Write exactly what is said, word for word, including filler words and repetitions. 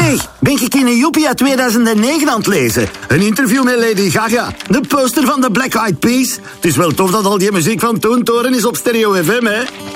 Zeg, ben ik in een Joepie uit tweeduizend negen aan het lezen? Een interview met Lady Gaga, de poster van de Black Eyed Peas. Het is wel tof dat al die muziek van toen toren is op Stereo F M, hè?